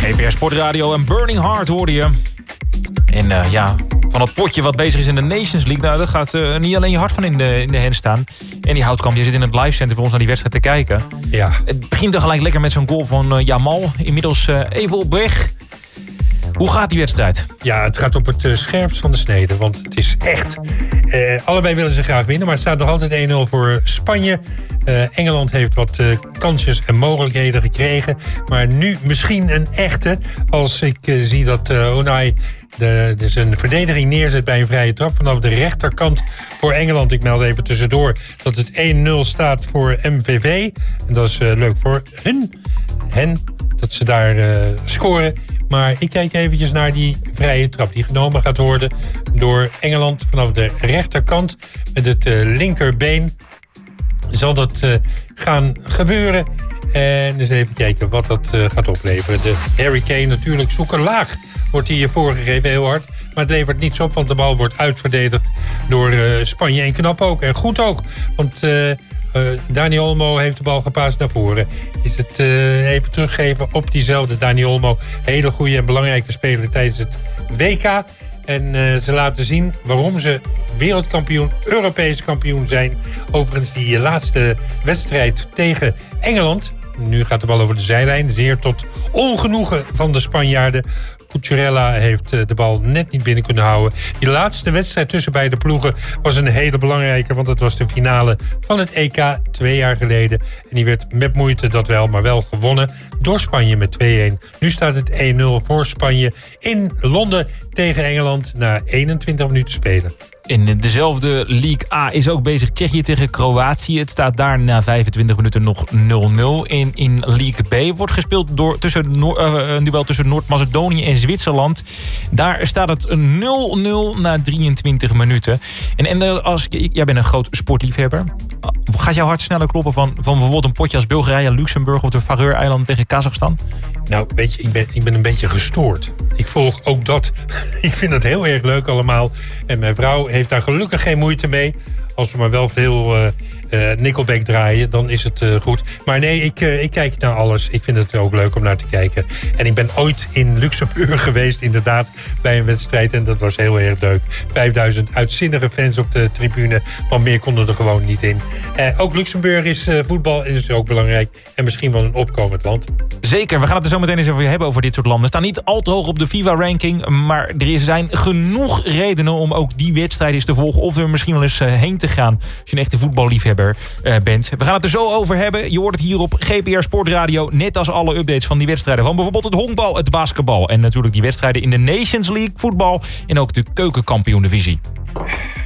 GPR Sportradio en Burning Heart hoorde je. En van het potje wat bezig is in de Nations League... nou, dat gaat niet alleen je hart van in de hen staan. En die Houtkamp, je zit in het livecenter voor ons naar die wedstrijd te kijken. Ja. Het begint dan gelijk lekker met zo'n goal van Jamal. Inmiddels even op weg. Hoe gaat die wedstrijd? Ja, het gaat op het scherpst van de snede. Want het is echt... allebei willen ze graag winnen, maar het staat nog altijd 1-0 voor Spanje. Engeland heeft wat kansjes en mogelijkheden gekregen. Maar nu misschien een echte. Als ik zie dat Unai zijn verdediging neerzet bij een vrije trap vanaf de rechterkant voor Engeland. Ik meld even tussendoor dat het 1-0 staat voor MVV. En dat is leuk voor hen dat ze daar scoren. Maar ik kijk eventjes naar die vrije trap die genomen gaat worden door Engeland vanaf de rechterkant met het linkerbeen. Zal dat gaan gebeuren. En eens even kijken wat dat gaat opleveren. De Harry Kane natuurlijk zoeken laag. Wordt hier voorgegeven heel hard. Maar het levert niets op, want de bal wordt uitverdedigd door Spanje. En knap ook. En goed ook. Want Dani Olmo heeft de bal gepaast naar voren. Is het even teruggeven op diezelfde Dani Olmo. Hele goede en belangrijke speler tijdens het WK. En ze laten zien waarom ze wereldkampioen, Europees kampioen zijn. Overigens die laatste wedstrijd tegen Engeland. Nu gaat de bal over de zijlijn. Zeer tot ongenoegen van de Spanjaarden. Cucurella heeft de bal net niet binnen kunnen houden. Die laatste wedstrijd tussen beide ploegen was een hele belangrijke. Want het was de finale van het EK 2 jaar geleden. En die werd met moeite dat wel, maar wel gewonnen door Spanje met 2-1. Nu staat het 1-0 voor Spanje in Londen tegen Engeland na 21 minuten spelen. In dezelfde League A is ook bezig Tsjechië tegen Kroatië. Het staat daar na 25 minuten nog 0-0. In League B wordt gespeeld een duel tussen Noord-Macedonië en Zwitserland. Daar staat het 0-0 na 23 minuten. En jij bent een groot sportliefhebber. Gaat jouw hart sneller kloppen van bijvoorbeeld een potje als Bulgarije, Luxemburg of de Faroe-eilanden tegen Kazachstan? Nou, weet je, ik ben een beetje gestoord. Ik volg ook dat. Ik vind het heel erg leuk allemaal. En mijn vrouw heeft daar gelukkig geen moeite mee. Als we maar wel veel Nickelback draaien, dan is het goed. Maar nee, ik kijk naar alles. Ik vind het ook leuk om naar te kijken. En ik ben ooit in Luxemburg geweest, inderdaad, bij een wedstrijd. En dat was heel erg leuk. 5000 uitzinnige fans op de tribune. Maar meer konden er gewoon niet in. Ook Luxemburg is voetbal, is ook belangrijk. En misschien wel een opkomend land. Zeker, we gaan het er zo meteen eens over hebben over dit soort landen. Staan niet al te hoog op de FIFA-ranking, maar er zijn genoeg redenen om ook die wedstrijd eens te volgen. Of er misschien wel eens heen te gaan, als je een echte voetballiefhebber bent. We gaan het er zo over hebben. Je hoort het hier op GPR Sportradio, net als alle updates van die wedstrijden. Van bijvoorbeeld het honkbal, het basketbal en natuurlijk die wedstrijden in de Nations League voetbal en ook de keukenkampioen-divisie.